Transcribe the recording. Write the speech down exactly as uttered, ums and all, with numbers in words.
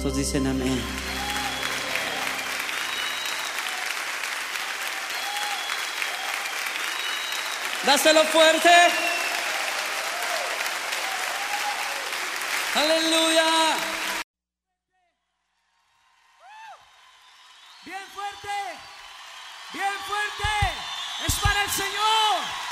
¿Cuántos dicen amén? Dáselo fuerte. Aleluya. Bien fuerte, bien fuerte. Es para el Señor.